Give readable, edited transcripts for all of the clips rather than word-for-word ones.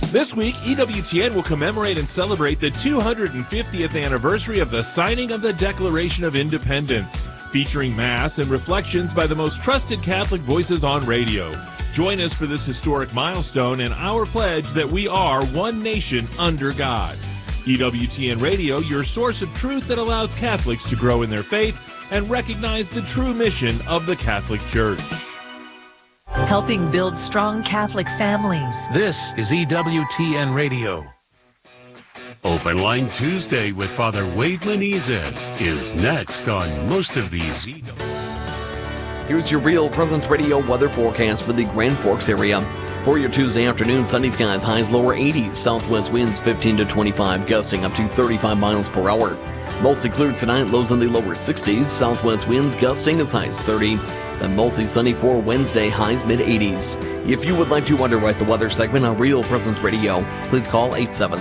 This week, EWTN will commemorate and celebrate the 250th anniversary of the signing of the Declaration of Independence, featuring Mass and reflections by the most trusted Catholic voices on radio. Join us for this historic milestone and our pledge that we are one nation under God. EWTN Radio, your source of truth that allows Catholics to grow in their faith and recognize the true mission of the Catholic Church. Helping build strong Catholic families. This is EWTN Radio. Open Line Tuesday with Father Wade Menezes is next on most of these. Here's your Real Presence Radio weather forecast for the Grand Forks area. For your Tuesday afternoon, sunny skies, highs lower 80s, southwest winds 15 to 25, gusting up to 35 miles per hour. Mostly clear tonight, lows in the lower 60s, southwest winds gusting as high as 30. Then mostly sunny for Wednesday, highs mid-80s. If you would like to underwrite the weather segment on Real Presence Radio, please call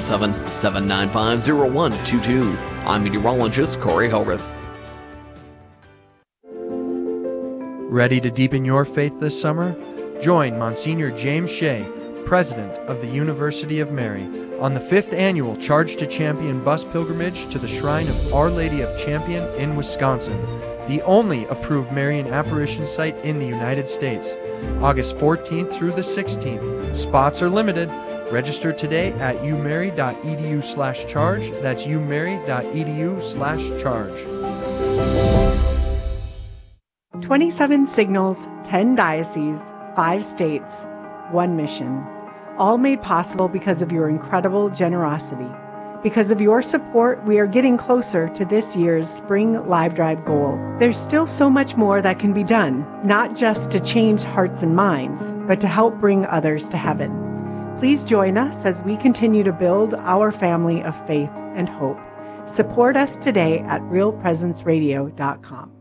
877-795-0122. I'm meteorologist Corey Hellrith. Ready to deepen your faith this summer? Join Monsignor James Shea, President of the University of Mary, on the 5th annual Charge to Champion bus pilgrimage to the Shrine of Our Lady of Champion in Wisconsin, the only approved Marian apparition site in the United States. August 14th through the 16th. Spots are limited. Register today at umary.edu/charge. That's umary.edu/charge. 27 signals, 10 dioceses, 5 states, 1 mission. All made possible because of your incredible generosity. Because of your support, we are getting closer to this year's Spring Live Drive goal. There's still so much more that can be done, not just to change hearts and minds, but to help bring others to heaven. Please join us as we continue to build our family of faith and hope. Support us today at realpresenceradio.com.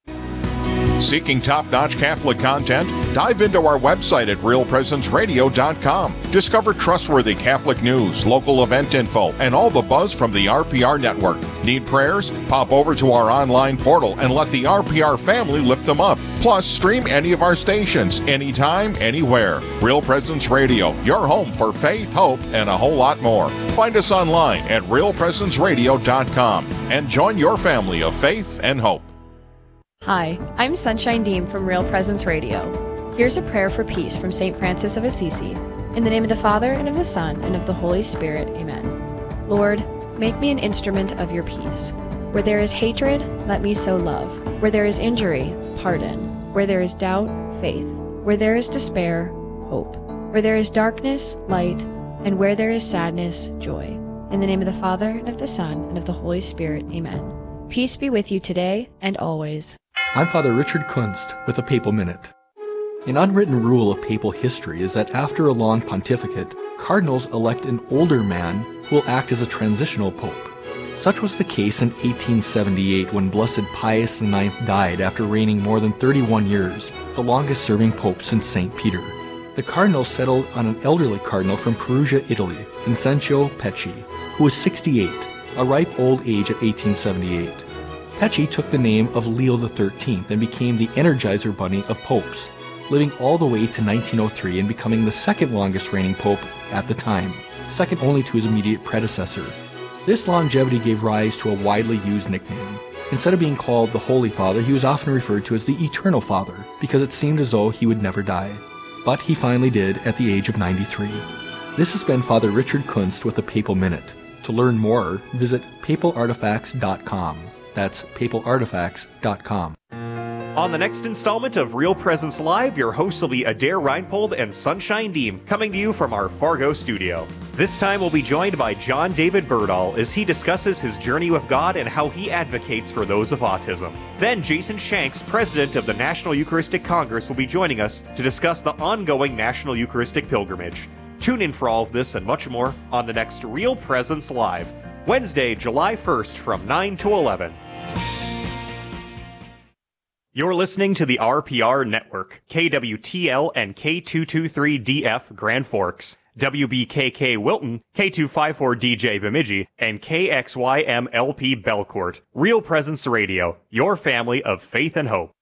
Seeking top-notch Catholic content? Dive into our website at realpresenceradio.com. Discover trustworthy Catholic news, local event info, and all the buzz from the RPR network. Need prayers? Pop over to our online portal and let the RPR family lift them up. Plus, stream any of our stations, anytime, anywhere. Real Presence Radio, your home for faith, hope, and a whole lot more. Find us online at realpresenceradio.com and join your family of faith and hope. Hi, I'm Sunshine Deem from Real Presence Radio. Here's a prayer for peace from St. Francis of Assisi. In the name of the Father, and of the Son, and of the Holy Spirit. Amen. Lord, make me an instrument of your peace. Where there is hatred, let me sow love. Where there is injury, pardon. Where there is doubt, faith. Where there is despair, hope. Where there is darkness, light. And where there is sadness, joy. In the name of the Father, and of the Son, and of the Holy Spirit. Amen. Peace be with you today and always. I'm Father Richard Kunst with a Papal Minute. An unwritten rule of papal history is that after a long pontificate, cardinals elect an older man who will act as a transitional pope. Such was the case in 1878 when Blessed Pius IX died after reigning more than 31 years, the longest-serving pope since St. Peter. The cardinals settled on an elderly cardinal from Perugia, Italy, Vincenzo Pecci, who was 68, a ripe old age at 1878. Pecci took the name of Leo XIII and became the Energizer Bunny of popes, living all the way to 1903 and becoming the second longest reigning pope at the time, second only to his immediate predecessor. This longevity gave rise to a widely used nickname. Instead of being called the Holy Father, he was often referred to as the Eternal Father because it seemed as though he would never die. But he finally did at the age of 93. This has been Father Richard Kunst with the Papal Minute. To learn more, visit papalartifacts.com. That's papalartifacts.com. On the next installment of Real Presence Live, your hosts will be Adair Reinpold and Sunshine Deem, coming to you from our Fargo studio. This time we'll be joined by John David Berdahl as he discusses his journey with God and how he advocates for those of autism. Then Jason Shanks, president of the National Eucharistic Congress, will be joining us to discuss the ongoing National Eucharistic Pilgrimage. Tune in for all of this and much more on the next Real Presence Live, Wednesday, July 1st from 9 to 11. You're listening to the RPR Network, KWTL and K223DF Grand Forks, WBKK Wilton, K254DJ Bemidji, and KXYMLP Belcourt. Real Presence Radio, your family of faith and hope.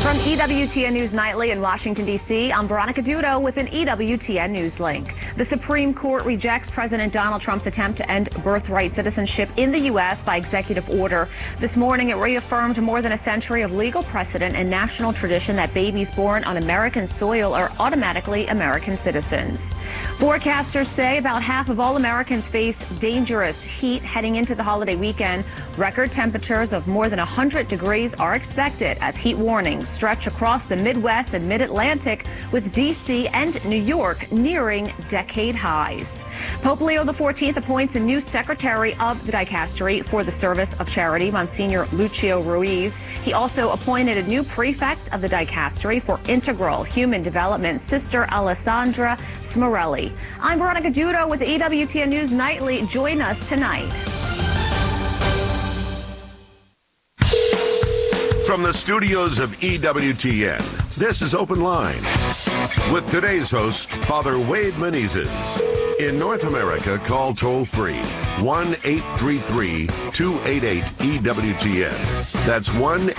From EWTN News Nightly in Washington, D.C., I'm Veronica Dudo with an EWTN News link. The Supreme Court rejects President Donald Trump's attempt to end birthright citizenship in the U.S. by executive order. This morning, it reaffirmed more than a century of legal precedent and national tradition that babies born on American soil are automatically American citizens. Forecasters say about half of all Americans face dangerous heat heading into the holiday weekend. Record temperatures of more than 100 degrees are expected as heat warnings stretch across the Midwest and Mid-Atlantic, with D.C. and New York nearing decade highs. Pope Leo XIV appoints a new secretary of the dicastery for the service of charity, Monsignor Lucio Ruiz. He also appointed a new prefect of the dicastery for integral human development, Sister Alessandra Smorelli. I'm Veronica Dudo with the EWTN News Nightly. Join us tonight. From the studios of EWTN, this is Open Line with today's host, Father Wade Menezes. In North America, call toll-free 1-833-288-EWTN. That's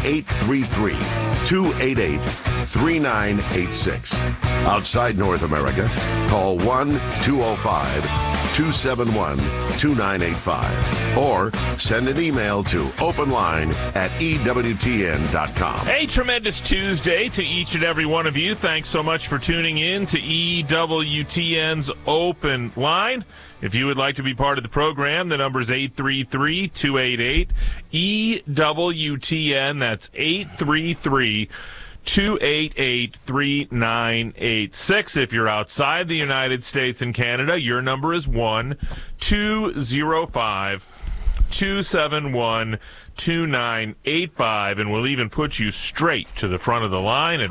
1-833-288-3986. Outside North America, call 1-205-271-2985. Or send an email to openline@EWTN.com. A tremendous Tuesday to each and every one of you. Thanks so much for tuning in to EWTN's Open Line. If you would like to be part of the program, the number is 833-288-EWTN. That's 833-288-3986. If you're outside the United States and Canada, your number is 1-205-271-2985, and we'll even put you straight to the front of the line at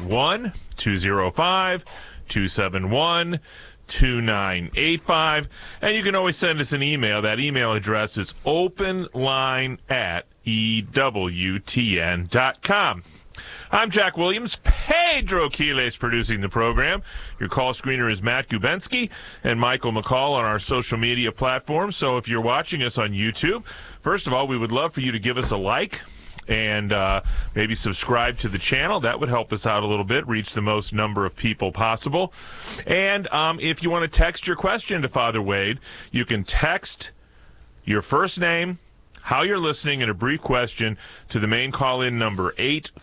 1-205-271-2985, and you can always send us an email. That email address is openline@EWTN.com. I'm Jack Williams. Pedro Quiles producing the program. Your call screener is Matt Gubensky and Michael McCall on our social media platforms. So if you're watching us on YouTube, first of all, we would love for you to give us a like and maybe subscribe to the channel. That would help us out a little bit, reach the most number of people possible. And if you want to text your question to Father Wade, you can text your first name, how you're listening, and a brief question to the main call-in number,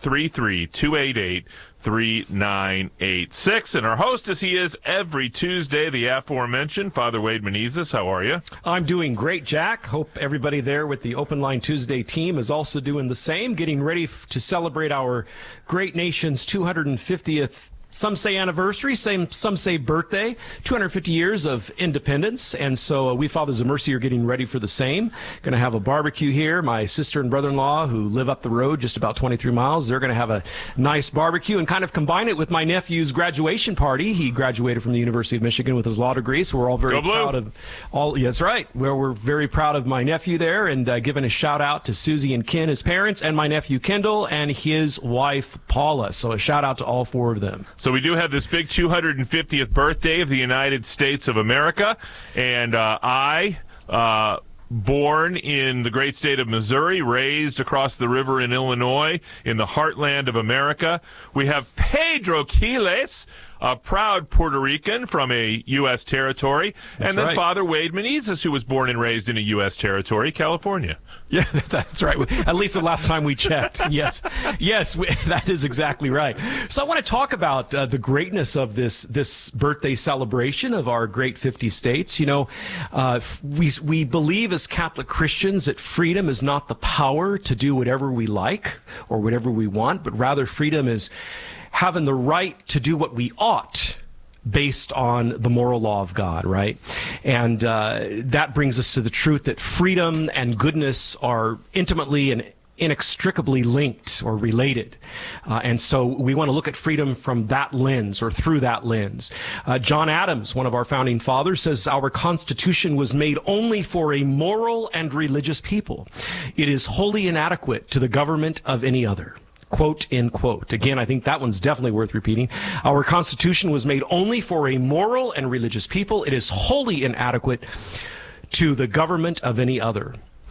833-288-3986. And our host, as he is every Tuesday, the aforementioned Father Wade Menezes. How are you? I'm doing great, Jack. Hope everybody there with the Open Line Tuesday team is also doing the same, getting ready to celebrate our great nation's 250th some say anniversary, some say birthday, 250 years of independence. And so we Fathers of Mercy are getting ready for the same. Going to have a barbecue here. My sister and brother-in-law, who live up the road just about 23 miles, they're going to have a nice barbecue and kind of combine it with my nephew's graduation party. He graduated from the University of Michigan with his law degree, so we're all very proud of all. That's right. We're very proud of my nephew there, and giving a shout out to Susie and Ken, his parents, and my nephew Kendall and his wife Paula. So a shout out to all four of them. So we do have this big 250th birthday of the United States of America, and born in the great state of Missouri, raised across the river in Illinois, in the heartland of America. We have Pedro Quiles, a proud Puerto Rican from a U.S. territory, and then Father Wade Menezes, who was born and raised in a U.S. territory, California. Yeah, that's right. At least the last time we checked. Yes, that is exactly right. So I want to talk about the greatness of this birthday celebration of our great 50 states. You know, we believe as Catholic Christians that freedom is not the power to do whatever we like or whatever we want, but rather freedom is having the right to do what we ought based on the moral law of God, right? And that brings us to the truth that freedom and goodness are intimately and inextricably linked or related. And so we want to look at freedom from that lens or through that lens. John Adams, one of our founding fathers, says our Constitution was made only for a moral and religious people. It is wholly inadequate to the government of any other. Quote, end quote. Again, I think that one's definitely worth repeating. Our Constitution was made only for a moral and religious people. It is wholly inadequate to the government of any other.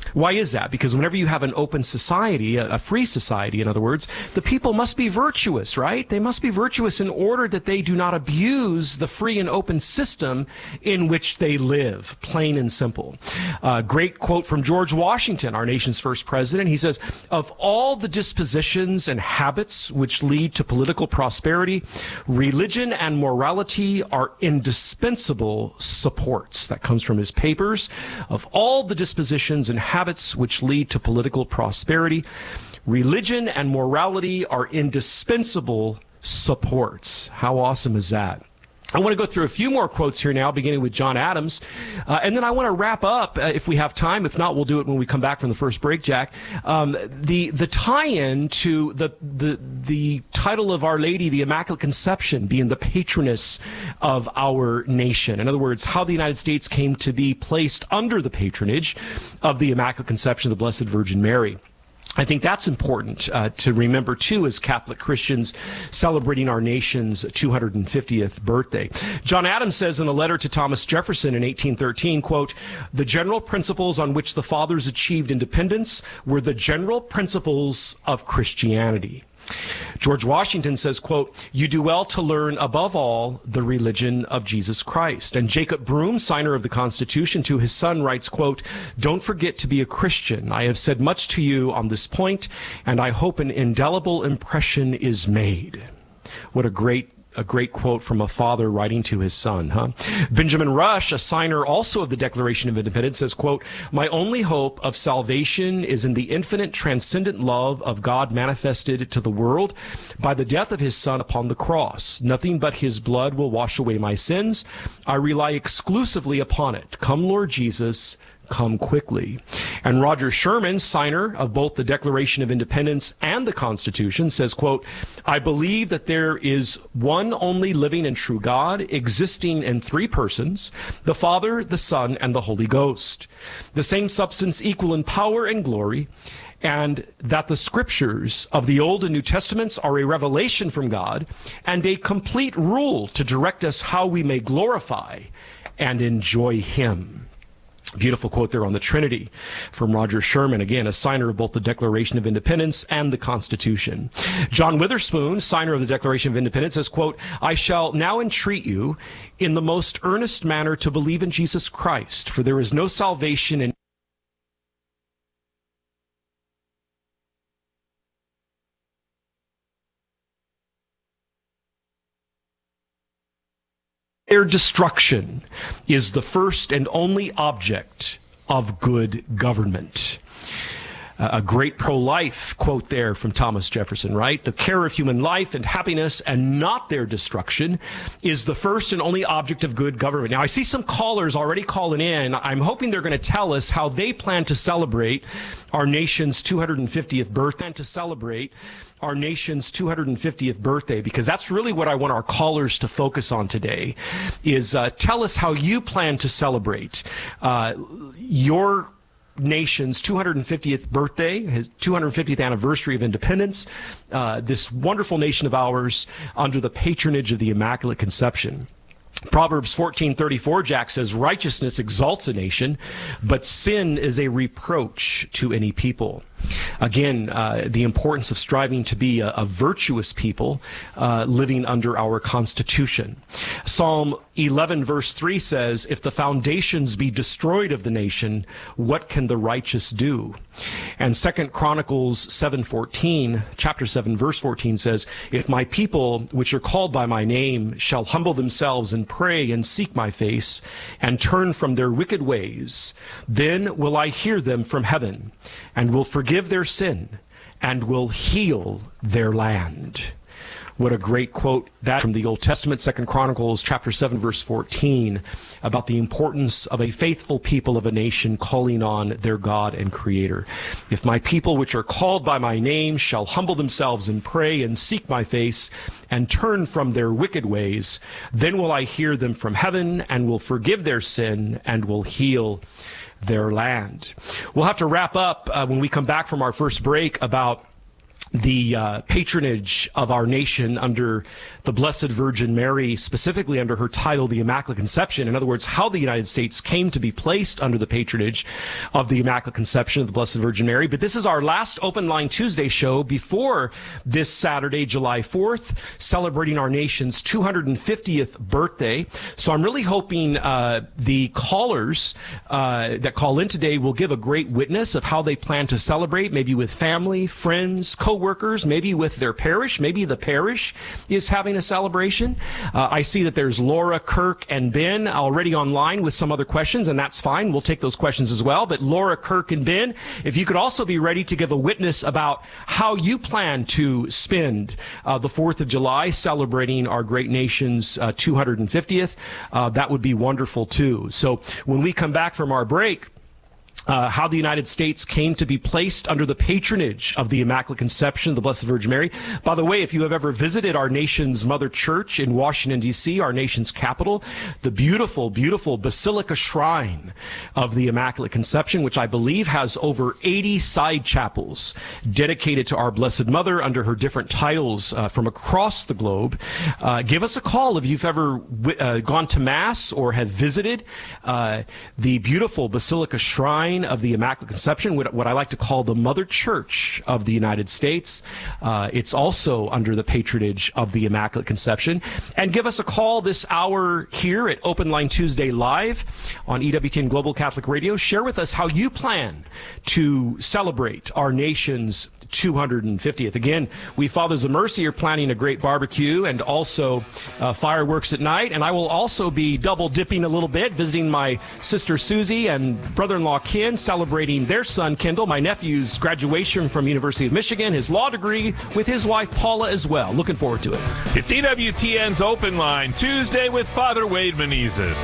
Why is that? Because whenever you have an open society, a free society, in other words, the people must be virtuous, right? They must be virtuous in order that they do not abuse the free and open system in which they live, plain and simple. Great quote from George Washington, our nation's first president. He says, "Of all the dispositions and habits which lead to political prosperity, religion and morality are indispensable supports." That comes from his papers. Of all the dispositions and habits which lead to political prosperity, religion and morality are indispensable supports. How awesome is that? I want to go through a few more quotes here now, beginning with John Adams, and then I want to wrap up if we have time. If not, we'll do it when we come back from the first break, Jack. The tie-in to the title of Our Lady, the Immaculate Conception, being the patroness of our nation. In other words, how the United States came to be placed under the patronage of the Immaculate Conception of the Blessed Virgin Mary. I think that's important to remember, too, as Catholic Christians celebrating our nation's 250th birthday. John Adams says in a letter to Thomas Jefferson in 1813, quote, "The general principles on which the fathers achieved independence were the general principles of Christianity." George Washington says, quote, "You do well to learn above all the religion of Jesus Christ." And Jacob Broom, signer of the Constitution, to his son writes, quote, "Don't forget to be a Christian. I have said much to you on this point, and I hope an indelible impression is made." What a great quote from a father writing to his son, huh? Benjamin Rush, a signer also of the Declaration of Independence, says, quote, "My only hope of salvation is in the infinite transcendent love of God manifested to the world by the death of his Son upon the cross. Nothing but his blood will wash away my sins. I rely exclusively upon it. Come, Lord Jesus, come quickly." And Roger Sherman, signer of both the Declaration of Independence and the Constitution, says, quote, "I believe that there is one only living and true God, existing in three persons, the Father, the Son, and the Holy Ghost, the same substance equal in power and glory, and that the scriptures of the Old and New Testaments are a revelation from God and a complete rule to direct us how we may glorify and enjoy him." Beautiful quote there on the Trinity from Roger Sherman, again, a signer of both the Declaration of Independence and the Constitution. John Witherspoon, signer of the Declaration of Independence, says, quote, "I shall now entreat you in the most earnest manner to believe in Jesus Christ, for there is no salvation in their destruction is the first and only object of good government." A great pro-life quote there from Thomas Jefferson, right? "The care of human life and happiness and not their destruction is the first and only object of good government." Now, I see some callers already calling in. I'm hoping they're going to tell us how they plan to celebrate our nation's 250th birthday, because that's really what I want our callers to focus on today, is tell us how you plan to celebrate your nation's 250th birthday, his 250th anniversary of independence, this wonderful nation of ours under the patronage of the Immaculate Conception. Proverbs 14:34, Jack says, "Righteousness exalts a nation, but sin is a reproach to any people." Again, the importance of striving to be a virtuous people living under our Constitution. Psalm 11 verse 3 says, "If the foundations be destroyed of the nation, what can the righteous do?" And 2 Chronicles 7:14, chapter 7 verse 14 says, "If my people, which are called by my name, shall humble themselves and pray and seek my face and turn from their wicked ways, then will I hear them from heaven and will forgive their sin and will heal their land." What a great quote that from the Old Testament, 2 Chronicles chapter 7 verse 14, about the importance of a faithful people of a nation calling on their God and Creator. "If my people which are called by my name shall humble themselves and pray and seek my face and turn from their wicked ways, then will I hear them from heaven and will forgive their sin and will heal their land." We'll have to wrap up when we come back from our first break about the patronage of our nation under the Blessed Virgin Mary, specifically under her title, the Immaculate Conception. In other words, how the United States came to be placed under the patronage of the Immaculate Conception of the Blessed Virgin Mary. But this is our last Open Line Tuesday show before this Saturday, July 4th, celebrating our nation's 250th birthday. So I'm really hoping the callers that call in today will give a great witness of how they plan to celebrate, maybe with family, friends, co-workers, maybe with their parish. Maybe the parish is having a celebration. I see that there's Laura, Kirk, and Ben already online with some other questions, and that's fine. We'll take those questions as well. But Laura, Kirk, and Ben, if you could also be ready to give a witness about how you plan to spend the 4th of July celebrating our great nation's 250th, that would be wonderful too. So when we come back from our break, how the United States came to be placed under the patronage of the Immaculate Conception of the Blessed Virgin Mary. By the way, if you have ever visited our nation's mother church in Washington, D.C., our nation's capital, the beautiful, beautiful Basilica Shrine of the Immaculate Conception, which I believe has over 80 side chapels dedicated to our Blessed Mother under her different titles from across the globe. Give us a call if you've ever gone to Mass or have visited the beautiful Basilica Shrine of the Immaculate Conception, what I like to call the Mother Church of the United States. It's also under the patronage of the Immaculate Conception. And give us a call this hour here at Open Line Tuesday Live on EWTN Global Catholic Radio. Share with us how you plan to celebrate our nation's 250th. Again, we Fathers of Mercy are planning a great barbecue and also fireworks at night. And I will also be double dipping a little bit, visiting my sister Susie and brother-in-law Ken, celebrating their son Kendall, my nephew's graduation from University of Michigan, his law degree with his wife Paula as well. Looking forward to it. It's EWTN's Open Line Tuesday with Father Wade Menezes.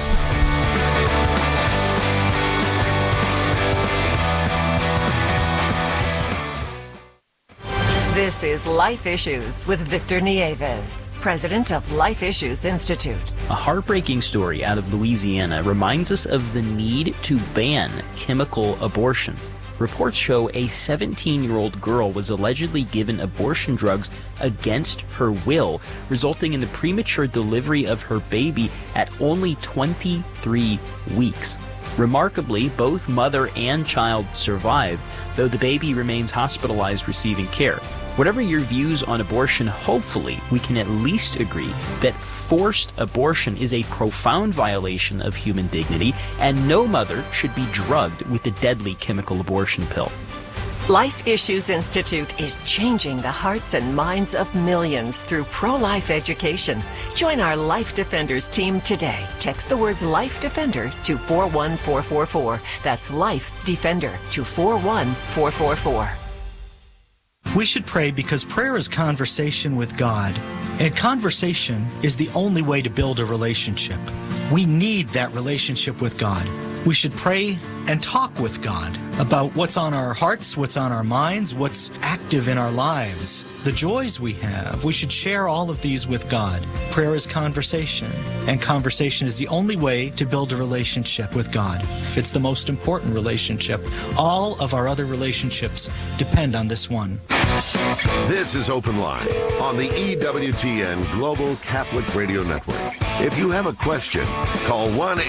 This is Life Issues with Victor Nieves, president of Life Issues Institute. A heartbreaking story out of Louisiana reminds us of the need to ban chemical abortion. Reports show a 17-year-old girl was allegedly given abortion drugs against her will, resulting in the premature delivery of her baby at only 23 weeks. Remarkably, both mother and child survived, though the baby remains hospitalized receiving care. Whatever your views on abortion, hopefully we can at least agree that forced abortion is a profound violation of human dignity, and no mother should be drugged with the deadly chemical abortion pill. Life Issues Institute is changing the hearts and minds of millions through pro-life education. Join our Life Defenders team today. Text the words Life Defender to 41444. That's Life Defender to 41444. We should pray because prayer is conversation with God, and conversation is the only way to build a relationship. We need that relationship with God. We should pray and talk with God about what's on our hearts, what's on our minds, what's active in our lives, the joys we have. We should share all of these with God. Prayer is conversation, and conversation is the only way to build a relationship with God. It's the most important relationship. All of our other relationships depend on this one. This is Open Line on the EWTN Global Catholic Radio Network. If you have a question, call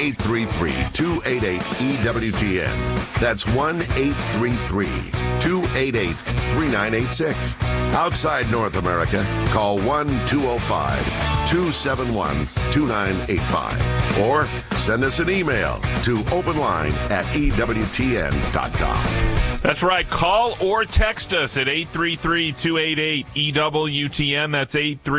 1-833-288-EWTN. That's 1-833-288-3986. Outside North America, call 1-205-271-2985. Or send us an email to openline@EWTN.com. That's right. Call or text us at 833-288-EWTN. That's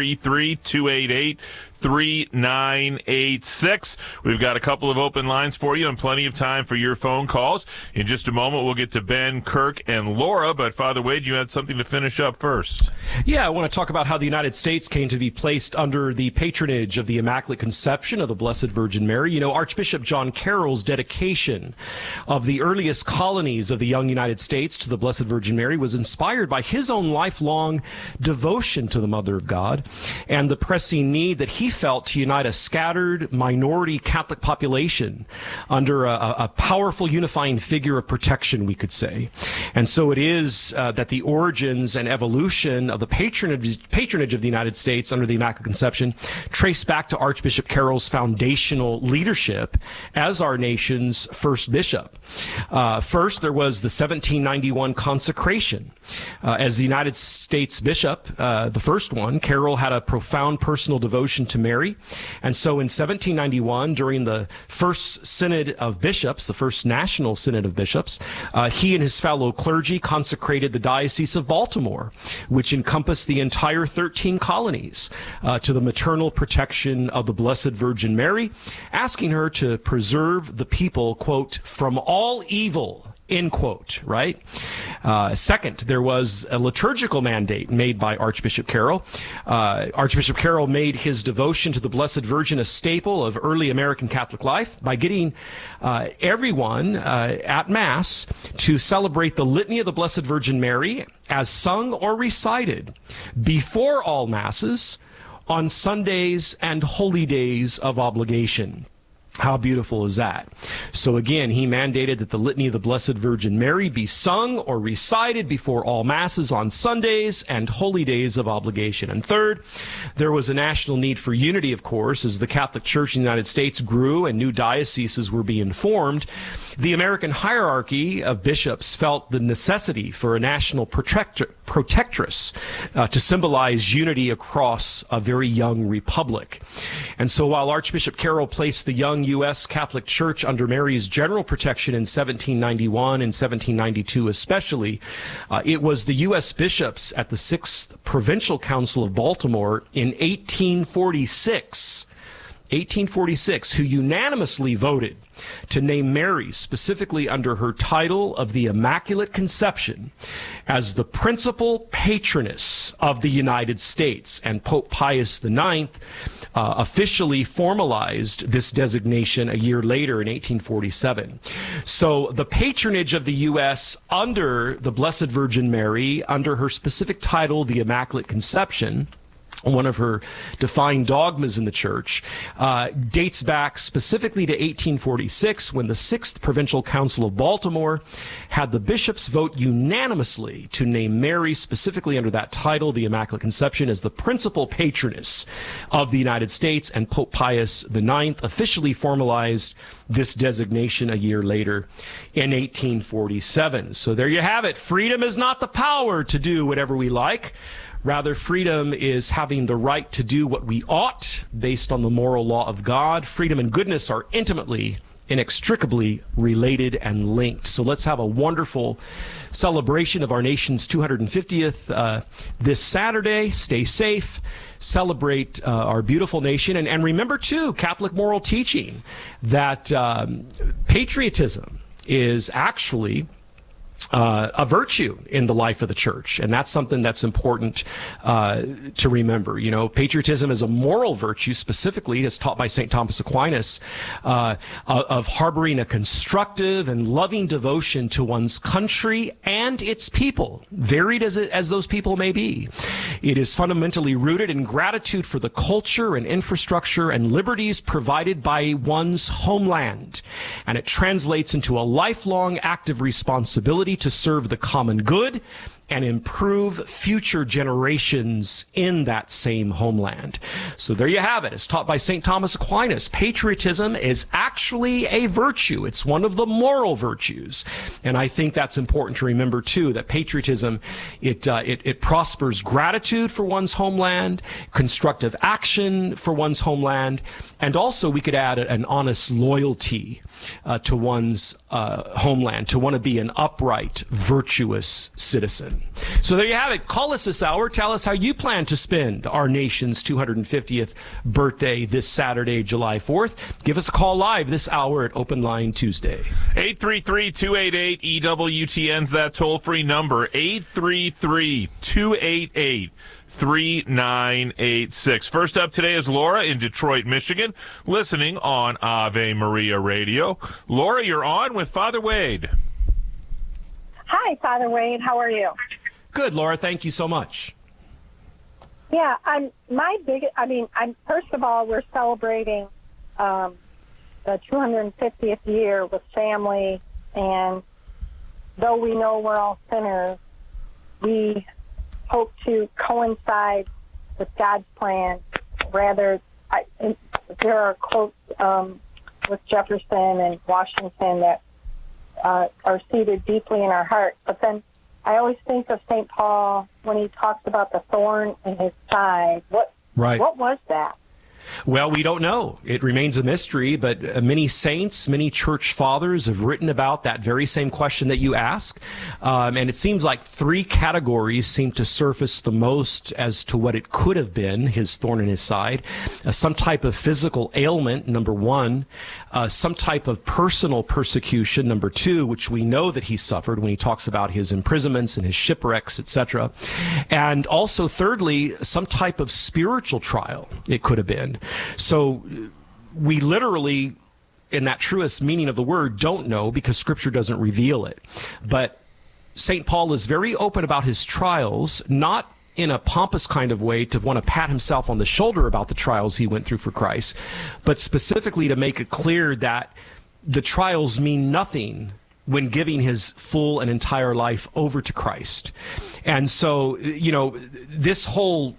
833-288-3986. We've got a couple of open lines for you and plenty of time for your phone calls. In just a moment, we'll get to Ben, Kirk, and Laura. But Father Wade, you had something to finish up first. Yeah, I want to talk about how the United States came to be placed under the patronage of the Immaculate Conception of the Blessed Virgin Mary. You know, Archbishop John Carroll's dedication of the earliest colonies of the young United States to the Blessed Virgin Mary was inspired by his own lifelong devotion to the Mother of God and the pressing need that he felt to unite a scattered minority Catholic population under a powerful unifying figure of protection, we could say. And so it is that the origins and evolution of the patronage of the United States under the Immaculate Conception trace back to Archbishop Carroll's foundational leadership as our nation's first bishop. First, there was the 1791 consecration. As the United States bishop, the first one, Carroll had a profound personal devotion to Mary. And so in 1791, during the First Synod of Bishops, the First National Synod of Bishops, he and his fellow clergy consecrated the Diocese of Baltimore, which encompassed the entire 13 colonies, to the maternal protection of the Blessed Virgin Mary, asking her to preserve the people, quote, from all evil, end quote, right? Second, there was a liturgical mandate made by Archbishop Carroll. Archbishop Carroll made his devotion to the Blessed Virgin a staple of early American Catholic life by getting everyone at Mass to celebrate the Litany of the Blessed Virgin Mary as sung or recited before all Masses on Sundays and holy days of obligation. How beautiful is that? So again, he mandated that the Litany of the Blessed Virgin Mary be sung or recited before all Masses on Sundays and holy days of obligation. And third, there was a national need for unity, of course, as the Catholic Church in the United States grew and new dioceses were being formed. The American hierarchy of bishops felt the necessity for a national protectress to symbolize unity across a very young republic. And so while Archbishop Carroll placed the young U.S. Catholic Church under Mary's general protection in 1791 and 1792 especially, it was the U.S. bishops at the Sixth Provincial Council of Baltimore in 1846 who unanimously voted to name Mary, specifically under her title of the Immaculate Conception, as the principal patroness of the United States. And Pope Pius IX officially formalized this designation a year later in 1847. So the patronage of the U.S. under the Blessed Virgin Mary, under her specific title, the Immaculate Conception, one of her defined dogmas in the church, dates back specifically to 1846 when the Sixth Provincial Council of Baltimore had the bishops vote unanimously to name Mary, specifically under that title, the Immaculate Conception, as the principal patroness of the United States, and Pope Pius IX officially formalized this designation a year later in 1847. So there you have it. Freedom is not the power to do whatever we like. Rather, freedom is having the right to do what we ought based on the moral law of God. Freedom and goodness are intimately, inextricably related and linked. So let's have a wonderful celebration of our nation's 250th this Saturday. Stay safe. Celebrate our beautiful nation. And remember, too, Catholic moral teaching that patriotism is actually a virtue in the life of the church. And that's something that's important to remember. You know, patriotism is a moral virtue, specifically as taught by St. Thomas Aquinas, of harboring a constructive and loving devotion to one's country and its people, varied as those people may be. It is fundamentally rooted in gratitude for the culture and infrastructure and liberties provided by one's homeland. And it translates into a lifelong active responsibility to serve the common good and improve future generations in that same homeland. So there you have it. As taught by St. Thomas Aquinas, patriotism is actually a virtue. It's one of the moral virtues. And I think that's important to remember, too, that patriotism, it prospers gratitude for one's homeland, constructive action for one's homeland, and also we could add an honest loyalty to one's homeland, to want to be an upright, virtuous citizen. So there you have it. Call us this hour. Tell us how you plan to spend our nation's 250th birthday this Saturday, July 4th. Give us a call live this hour at Open Line Tuesday. 833-288-EWTN's that toll-free number, 833-288 3986. First up today is Laura in Detroit, Michigan, listening on Ave Maria Radio. Laura, you're on with Father Wade. Hi, Father Wade. How are you? Good, Laura. Thank you so much. Yeah, I'm first of all, we're celebrating the 250th year with family, and though we know we're all sinners, we hope to coincide with God's plan. Rather, there are quotes with Jefferson and Washington that are seated deeply in our heart. But then I always think of St. Paul when he talks about the thorn in his side. What was that? Well, we don't know. It remains a mystery, but many saints, many church fathers have written about that very same question that you ask. And it seems like three categories seem to surface the most as to what it could have been, his thorn in his side. Some type of physical ailment, number one. Some type of personal persecution, number two, which we know that he suffered when he talks about his imprisonments and his shipwrecks, etc. And also, thirdly, some type of spiritual trial it could have been. So we literally, in that truest meaning of the word, don't know because Scripture doesn't reveal it. But St. Paul is very open about his trials, not in a pompous kind of way to want to pat himself on the shoulder about the trials he went through for Christ, but specifically to make it clear that the trials mean nothing when giving his full and entire life over to Christ. And so, this whole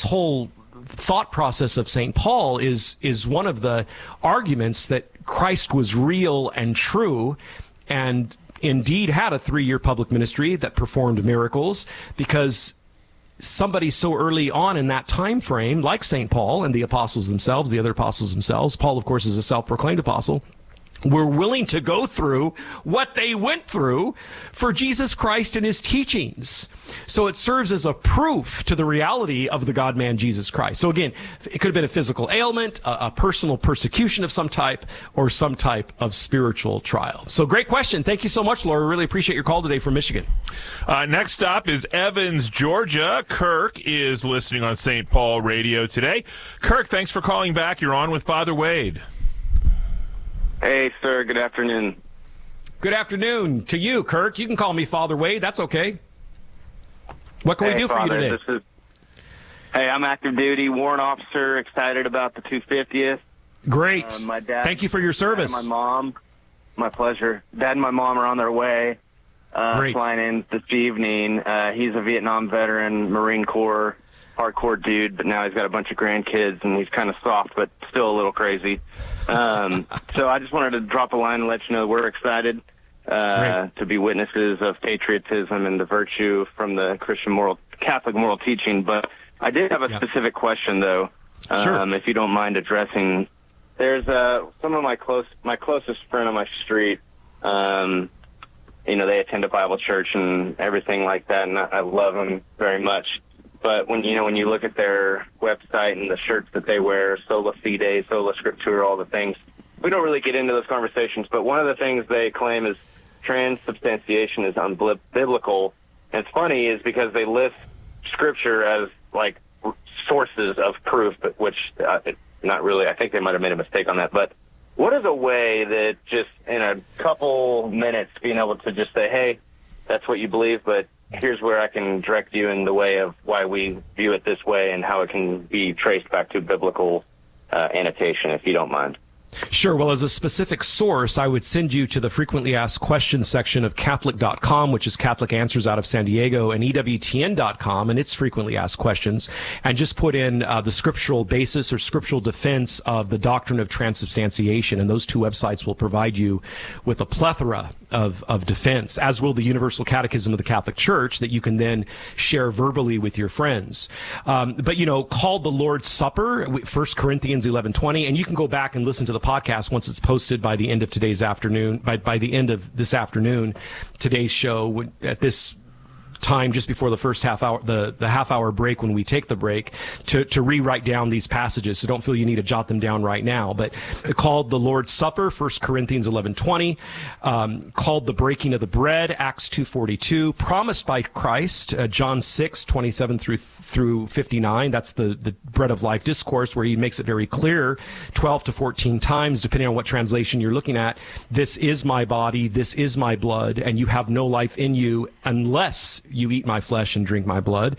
thought process of St. Paul is one of the arguments that Christ was real and true and indeed had a 3-year public ministry that performed miracles, because somebody so early on in that time frame, like St. Paul and the apostles themselves, the other apostles themselves, Paul, of course, is a self-proclaimed apostle, were willing to go through what they went through for Jesus Christ and his teachings. So it serves as a proof to the reality of the God-man Jesus Christ. So again, it could have been a physical ailment, a personal persecution of some type, or some type of spiritual trial. So great question. Thank you so much, Laura. Really appreciate your call today from Michigan. Next stop is Evans, Georgia. Kirk is listening on St. Paul Radio today. Kirk, thanks for calling back. You're on with Father Wade. Hey, sir. Good afternoon. Good afternoon to you, Kirk. You can call me Father Wade. That's okay. What can we do Father, for you today? Hey, I'm active duty warrant officer, excited about the 250th. Great. My dad, thank you for your service. My mom, my pleasure. Dad and my mom are on their way, flying in this evening. He's a Vietnam veteran, Marine Corps, hardcore dude, but now he's got a bunch of grandkids, and he's kind of soft, but still a little crazy. So I just wanted to drop a line and let you know we're excited to be witnesses of patriotism and the virtue from the Catholic moral teaching. But I did have a specific question, though, if you don't mind addressing. There's some of my closest friend on my street. They attend a Bible church and everything like that, and I love them very much. But when you look at their website and the shirts that they wear, Sola Fide, Sola Scriptura, all the things, we don't really get into those conversations. But one of the things they claim is transubstantiation is unbiblical. And it's funny is because they list Scripture as like sources of proof, but which not really. I think they might have made a mistake on that. But what is a way that just in a couple minutes being able to just say, hey, that's what you believe, but here's where I can direct you in the way of why we view it this way and how it can be traced back to biblical annotation, if you don't mind. Sure. Well, as a specific source, I would send you to the frequently asked questions section of Catholic.com, which is Catholic Answers out of San Diego, and EWTN.com and its frequently asked questions, and just put in the scriptural basis or scriptural defense of the doctrine of transubstantiation. And those two websites will provide you with a plethora of defense, as will the Universal Catechism of the Catholic Church, that you can then share verbally with your friends. But called the Lord's Supper, 1 Corinthians 11:20, and you can go back and listen to the podcast once it's posted by the end of today's afternoon. By the end of this afternoon, today's show at this time just before the first half hour, the half hour break when we take the break, to rewrite down these passages. So don't feel you need to jot them down right now. But called the Lord's Supper, 1 Corinthians 11:20, called the breaking of the bread, Acts 2:42, promised by Christ, John 6:27 through 59. That's the bread of life discourse, where he makes it very clear 12 to 14 times, depending on what translation you're looking at. This is my body, this is my blood, and you have no life in you unless you eat my flesh and drink my blood.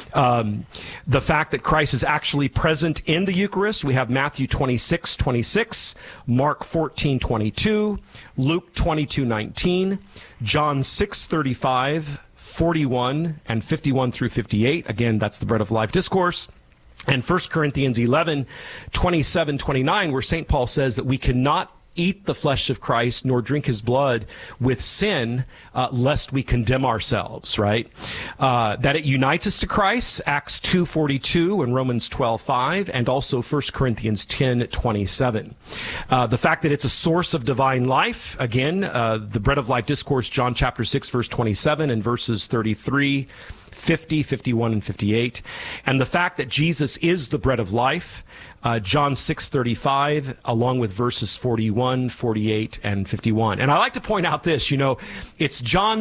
The fact that Christ is actually present in the Eucharist, we have Matthew 26:26, Mark 14:22, Luke 22:19, John 6:35, 41 and 51 through 58. Again, that's the bread of life discourse. And 1 Corinthians 11:27-29, where St. Paul says that we cannot eat the flesh of Christ nor drink his blood with sin, lest we condemn ourselves, right? That it unites us to Christ, Acts 2:42 and Romans 12:5, and also 1 Corinthians 10:27. The fact that it's a source of divine life, again, the bread of life discourse, John chapter 6, verse 27 and verses 33, 50, 51, and 58. And the fact that Jesus is the bread of life, John 6:35, along with verses 41, 48, and 51. And I like to point out this, it's John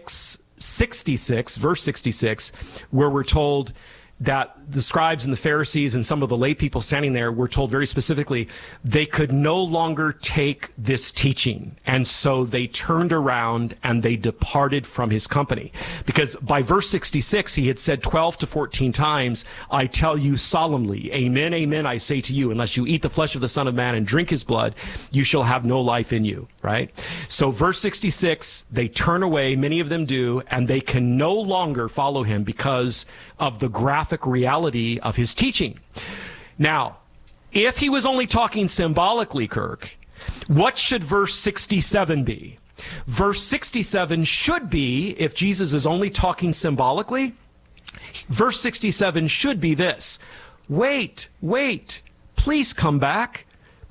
6:66, verse 66, where we're told that the scribes and the Pharisees and some of the lay people standing there were told very specifically they could no longer take this teaching. And so they turned around and they departed from his company. Because by verse 66, he had said 12 to 14 times, I tell you solemnly, amen, amen, I say to you, unless you eat the flesh of the Son of Man and drink his blood, you shall have no life in you, right? So verse 66, they turn away, many of them do, and they can no longer follow him because of the graphic reality of his teaching. Now, if he was only talking symbolically, Kirk, what should verse 67 be? Verse 67 should be, if Jesus is only talking symbolically, verse 67 should be this: wait, please come back,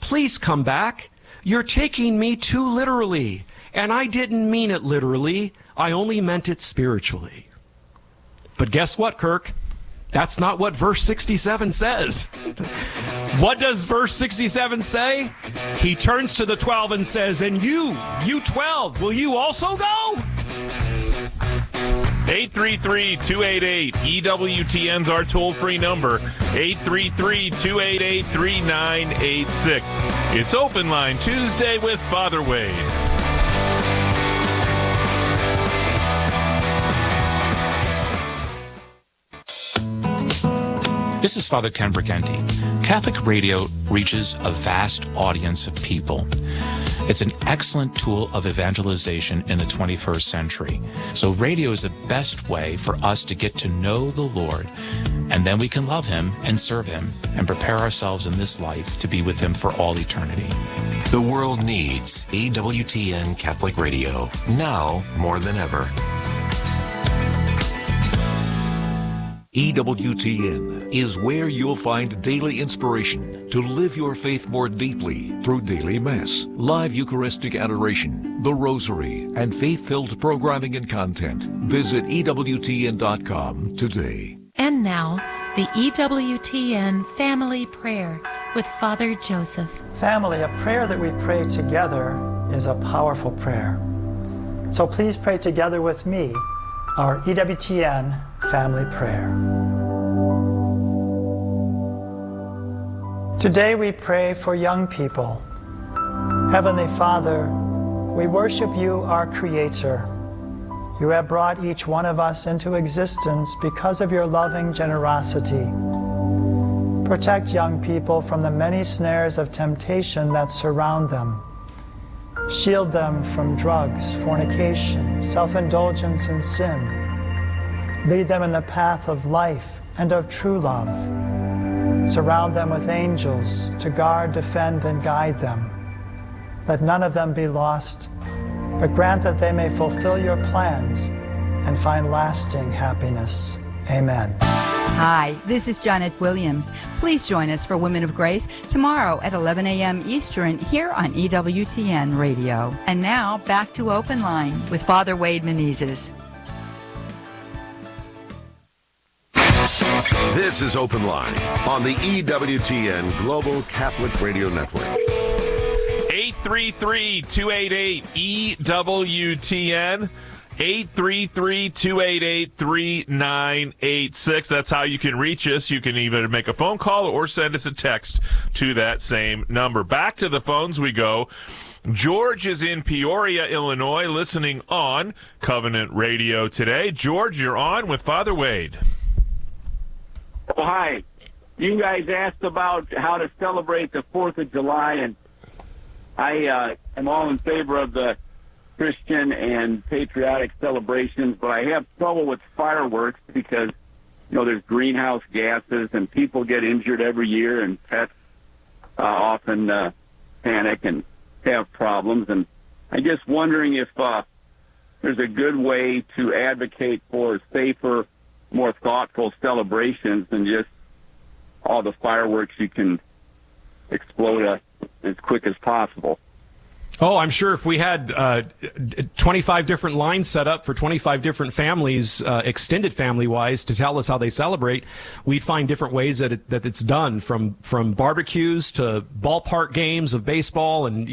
you're taking me too literally, and I didn't mean it literally, I only meant it spiritually. But guess what, Kirk? That's not what verse 67 says. What does verse 67 say? He turns to the 12 and says, and you 12, will you also go? 833-288 EWTN's our toll-free number, 833-288-3986. It's Open Line Tuesday with Father Wade. This is Father Ken Briganti. Catholic radio reaches a vast audience of people. It's an excellent tool of evangelization in the 21st century. So radio is the best way for us to get to know the Lord, and then we can love him and serve him and prepare ourselves in this life to be with him for all eternity. The world needs EWTN Catholic Radio, now more than ever. EWTN is where you'll find daily inspiration to live your faith more deeply through daily Mass, live Eucharistic adoration, the Rosary, and faith-filled programming and content. Visit EWTN.com today. And now, the EWTN Family Prayer with Father Joseph. Family, a prayer that we pray together is a powerful prayer. So please pray together with me our EWTN Family Prayer. Today we pray for young people. Heavenly Father, we worship you, our Creator. You have brought each one of us into existence because of your loving generosity. Protect young people from the many snares of temptation that surround them. Shield them from drugs, fornication, self-indulgence, and sin. Lead them in the path of life and of true love. Surround them with angels to guard, defend, and guide them. Let none of them be lost, but grant that they may fulfill your plans and find lasting happiness. Amen. Hi, this is Janet Williams. Please join us for Women of Grace tomorrow at 11 a.m. Eastern here on EWTN Radio. And now, back to Open Line with Father Wade Menezes. This is Open Line on the EWTN Global Catholic Radio Network. 833-288-EWTN. 833-288-3986. That's how you can reach us. You can either make a phone call or send us a text to that same number. Back to the phones we go. George is in Peoria, Illinois, listening on Covenant Radio today. George, you're on with Father Wade. Oh, hi. You guys asked about how to celebrate the 4th of July, and I am all in favor of the Christian and patriotic celebrations, but I have trouble with fireworks because, there's greenhouse gases and people get injured every year, and pets often panic and have problems. And I'm just wondering if there's a good way to advocate for safer, more thoughtful celebrations than just all the fireworks you can explode as quick as possible. Oh, I'm sure if we had 25 different lines set up for 25 different families, extended family-wise, to tell us how they celebrate, we'd find different ways that it's done, from barbecues to ballpark games of baseball and,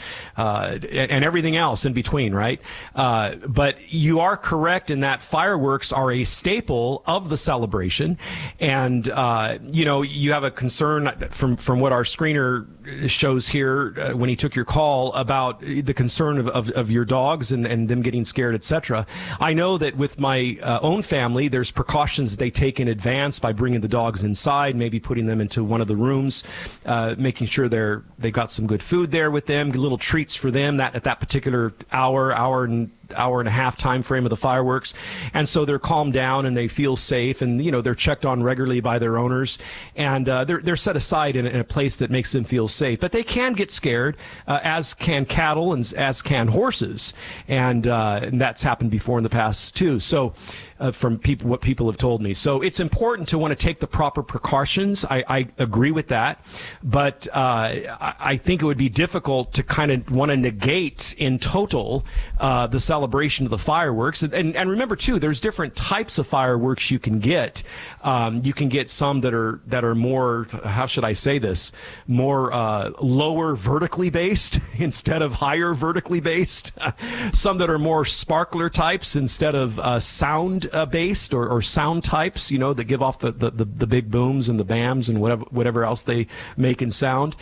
and everything else in between, right? But you are correct in that fireworks are a staple of the celebration. And, you have a concern from what our screener shows here when he took your call about the concern of your dogs and them getting scared, etc. I know that with my own family, there's precautions that they take in advance by bringing the dogs inside, maybe putting them into one of the rooms, making sure they got some good food there with them, little treats for them at that particular hour and a half time frame of the fireworks. And so they're calmed down and they feel safe, and they're checked on regularly by their owners, and they're set aside in a place that makes them feel safe. But they can get scared, as can cattle and as can horses, and that's happened before in the past too. So from what people have told me, so it's important to want to take the proper precautions. I agree with that, but I think it would be difficult to kind of want to negate in total the celebration of the fireworks. And remember too, there's different types of fireworks you can get. You can get some that are more, how should I say this, more lower vertically based instead of higher vertically based. Some that are more sparkler types instead of sound based or sound types, that give off the big booms and the bams and whatever else they make in sound.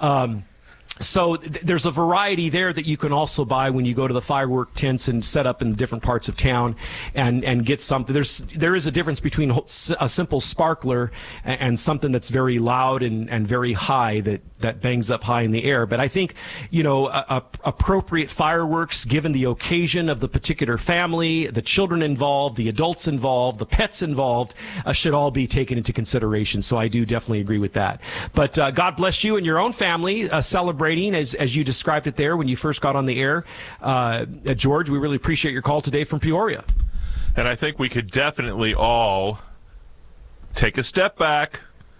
So there's a variety there that you can also buy when you go to the firework tents and set up in different parts of town and get something. There is a difference between a simple sparkler and something that's very loud and very high that bangs up high in the air. But I think, appropriate fireworks given the occasion of the particular family, the children involved, the adults involved, the pets involved, should all be taken into consideration. So I do definitely agree with that. But God bless you and your own family celebrating as you described it there when you first got on the air. George, we really appreciate your call today from Peoria. And I think we could definitely all take a step back,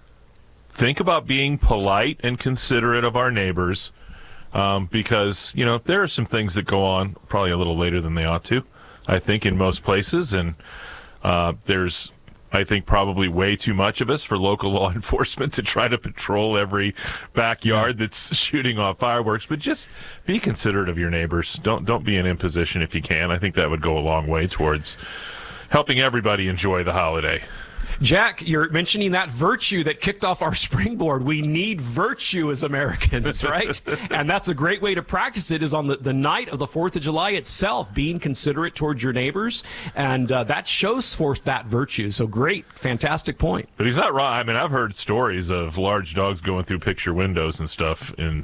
think about being polite and considerate of our neighbors, because, there are some things that go on probably a little later than they ought to, I think, in most places. And there's, I think, probably way too much of us for local law enforcement to try to patrol every backyard that's shooting off fireworks. But just be considerate of your neighbors. Don't be an imposition if you can. I think that would go a long way towards helping everybody enjoy the holiday. Jack, you're mentioning that virtue that kicked off our springboard. We need virtue as Americans, right? And that's a great way to practice it, is on the night of the 4th of July itself, being considerate towards your neighbors. And that shows forth that virtue. So great, fantastic point. But he's not wrong. I mean, I've heard stories of large dogs going through picture windows and stuff. And,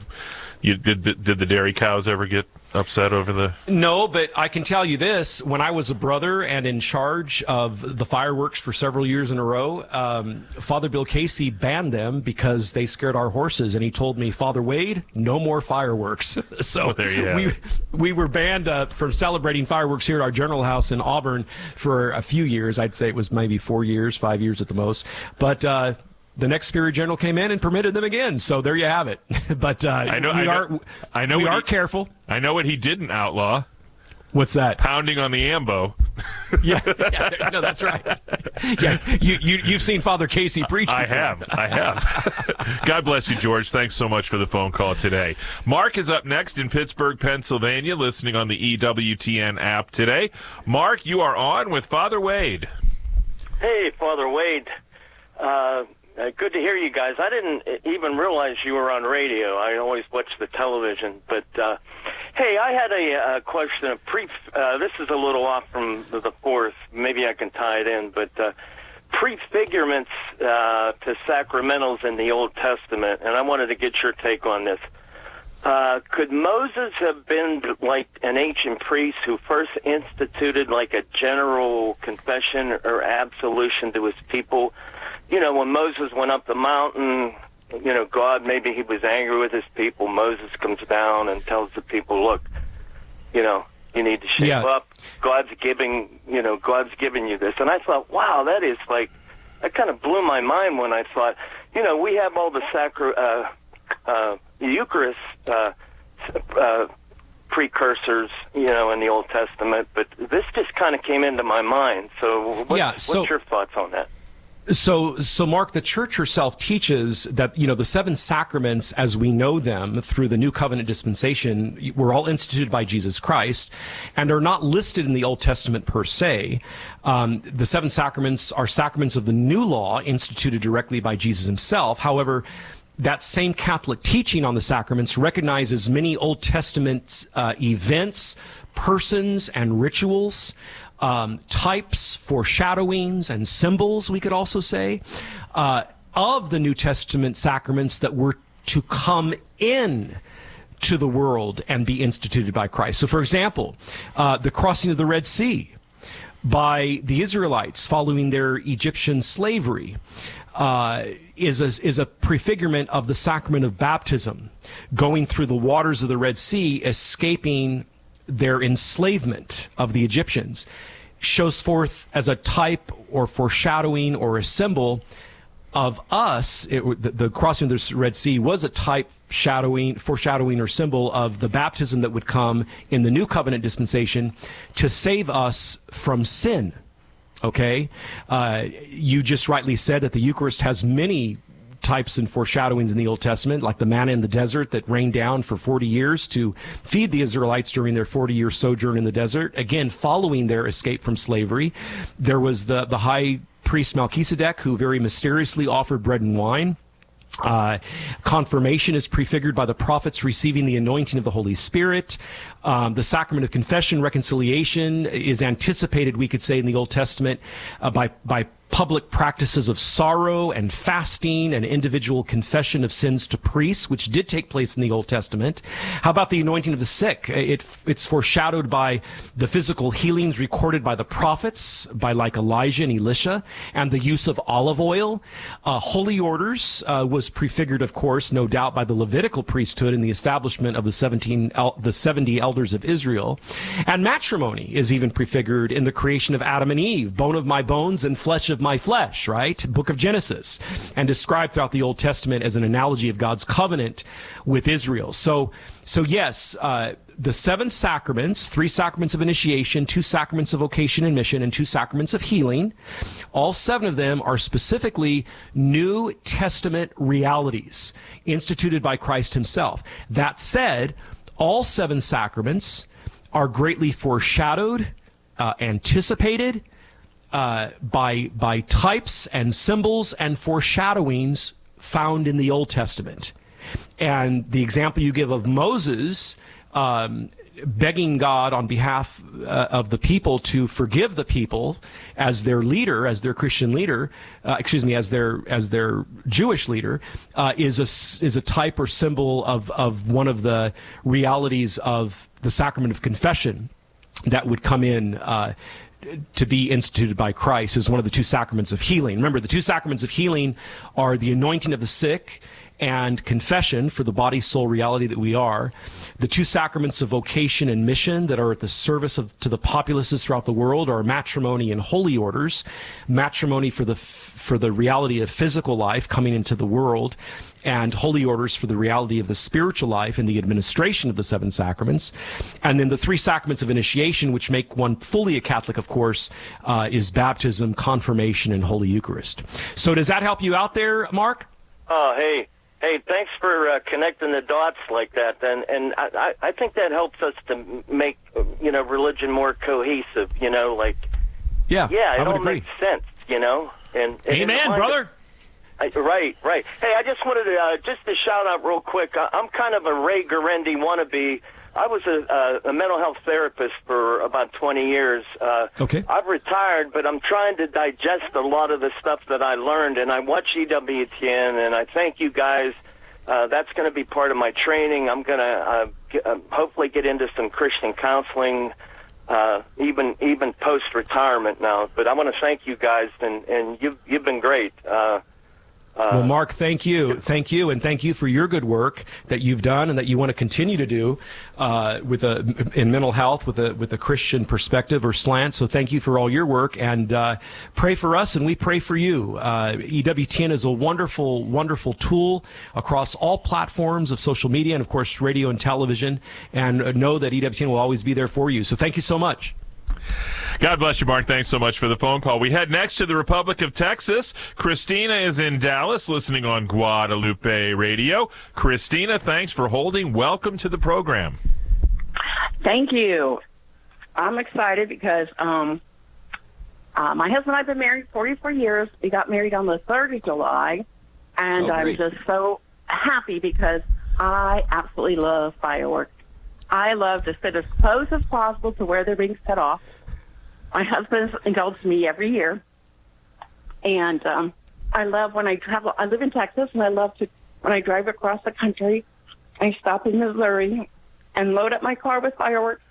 did the dairy cows ever get upset over the... No, but I can tell you this. When I was a brother and in charge of the fireworks for several years in a row, Father Bill Casey banned them because they scared our horses. And he told me, Father Wade, no more fireworks. So we were banned from celebrating fireworks here at our General House in Auburn for a few years. I'd say it was maybe 4 years, 5 years at the most. But... the next Superior General came in and permitted them again, so there you have it. But we are careful. I know what he didn't outlaw. What's that? Pounding on the ambo. Yeah, no, that's right. Yeah, you've seen Father Casey preach. I have. God bless you, George. Thanks so much for the phone call today. Mark is up next in Pittsburgh, Pennsylvania, listening on the EWTN app today. Mark, you are on with Father Wade. Hey, Father Wade. Good to hear you guys. I didn't even realize you were on radio. I always watch the television. But, hey, I had a question. This is a little off from the fourth. Maybe I can tie it in. But prefigurements to sacramentals in the Old Testament, and I wanted to get your take on this. Could Moses have been like an ancient priest who first instituted like a general confession or absolution to his people? You know, when Moses went up the mountain, you know, God, maybe he was angry with his people. Moses comes down and tells the people, look, you know, you need to shape up. God's giving you this. And I thought, wow, that is like, that kind of blew my mind when I thought, you know, we have all the Eucharist precursors, you know, in the Old Testament, but this just kind of came into my mind. So what's your thoughts on that? So Mark, the Church herself teaches that, you know, the seven sacraments as we know them through the New Covenant dispensation were all instituted by Jesus Christ and are not listed in the Old Testament per se. The seven sacraments are sacraments of the New Law instituted directly by Jesus himself. However, that same Catholic teaching on the sacraments recognizes many Old Testament events, persons, and rituals, types, foreshadowings, and symbols, we could also say, of the New Testament sacraments that were to come in to the world and be instituted by Christ. So, for example, the crossing of the Red Sea by the Israelites following their Egyptian slavery is a prefigurement of the sacrament of baptism, going through the waters of the Red Sea, escaping their enslavement of the Egyptians, shows forth as a type or foreshadowing or a symbol of us. The crossing of the Red Sea was a type, foreshadowing or symbol of the baptism that would come in the New Covenant dispensation to save us from sin. Okay? You just rightly said that the Eucharist has many types and foreshadowings in the Old Testament, like the manna in the desert that rained down for 40 years to feed the Israelites during their 40-year sojourn in the desert, again, following their escape from slavery. There was the high priest Melchizedek, who very mysteriously offered bread and wine. Confirmation is prefigured by the prophets receiving the anointing of the Holy Spirit. The sacrament of confession, reconciliation, is anticipated, we could say, in the Old Testament by public practices of sorrow and fasting and individual confession of sins to priests, which did take place in the Old Testament. How about the anointing of the sick? It's foreshadowed by the physical healings recorded by the prophets, by like Elijah and Elisha, and the use of olive oil. Holy orders was prefigured, of course, no doubt, by the Levitical priesthood and the establishment of the 70 elders of Israel. And matrimony is even prefigured in the creation of Adam and Eve, bone of my bones and flesh of my flesh, right? Book of Genesis, and described throughout the Old Testament as an analogy of God's covenant with Israel. So yes, the seven sacraments, 3 sacraments of initiation, 2 sacraments of vocation and mission, and 2 sacraments of healing, all 7 of them are specifically New Testament realities instituted by Christ himself. That said, all 7 sacraments are greatly foreshadowed, anticipated, by types and symbols and foreshadowings found in the Old Testament. And the example you give of Moses begging God on behalf of the people to forgive the people as their leader, as their Christian leader, as their Jewish leader, is a type or symbol of one of the realities of the sacrament of confession that would come in to be instituted by Christ as one of the 2 sacraments of healing. Remember, the 2 sacraments of healing are the anointing of the sick and confession for the body, soul reality that we are, the 2 sacraments of vocation and mission that are at the service to the populaces throughout the world are matrimony and holy orders, matrimony for the reality of physical life coming into the world, and holy orders for the reality of the spiritual life and the administration of the 7 sacraments. And then the 3 sacraments of initiation, which make one fully a Catholic, of course, is baptism, confirmation, and Holy Eucharist. So does that help you out there, Mark? Oh, hey, thanks for connecting the dots like that. And I think that helps us to make, religion more cohesive, Yeah, it all makes sense, And amen, brother. Right. Hey, I just wanted to shout out real quick. I'm kind of a Ray Guarendi wannabe. I was a mental health therapist for about 20 years. Okay. I've retired, but I'm trying to digest a lot of the stuff that I learned, and I watch EWTN, and I thank you guys. That's going to be part of my training. I'm going to hopefully get into some Christian counseling, even post-retirement now. But I want to thank you guys, and you've been great. Well, Mark, thank you, and thank you for your good work that you've done and that you want to continue to do in mental health with a Christian perspective or slant. So thank you for all your work, and pray for us, and we pray for you. EWTN is a wonderful, wonderful tool across all platforms of social media and, of course, radio and television. And know that EWTN will always be there for you. So thank you so much. God bless you, Mark. Thanks so much for the phone call. We head next to the Republic of Texas. Christina is in Dallas, listening on Guadalupe Radio. Christina, thanks for holding. Welcome to the program. Thank you. I'm excited because my husband and I have been married 44 years. We got married on the 3rd of July, and I'm just so happy because I absolutely love fireworks. I love to sit as close as possible to where they're being set off. My husband indulges me every year. And I love when I travel. I live in Texas, and I love to, when I drive across the country, I stop in Missouri and load up my car with fireworks.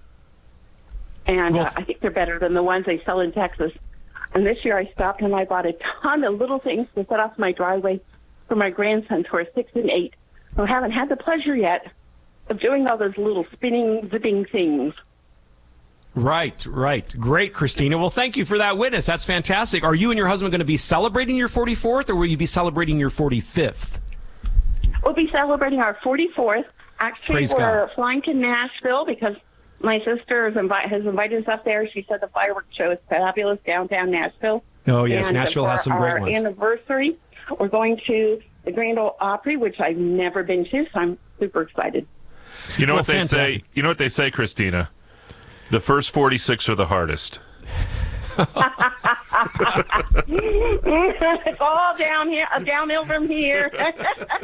And I think they're better than the ones they sell in Texas. And this year I stopped and I bought a ton of little things to set off my driveway for my grandsons who are 6 and 8, who haven't had the pleasure yet of doing all those little spinning, zipping things. Right. Great, Christina. Well, thank you for that witness. That's fantastic. Are you and your husband going to be celebrating your 44th, or will you be celebrating your 45th? We'll be celebrating our 44th. Actually, we're flying to Nashville because my sister has invited us up there. She said the fireworks show is fabulous downtown Nashville. Oh, yes. And Nashville has some great ones. For our anniversary, we're going to the Grand Ole Opry, which I've never been to, so I'm super excited. You know what they say? You know what they say, Christina? The first 46 are the hardest. It's all downhill from here.